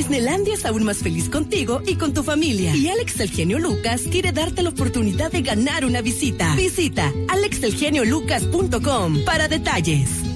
Disneylandia es aún más feliz contigo y con tu familia. Y Alex el Genio Lucas quiere darte la oportunidad de ganar una visita. Visita alexelgeniolucas.com para detalles.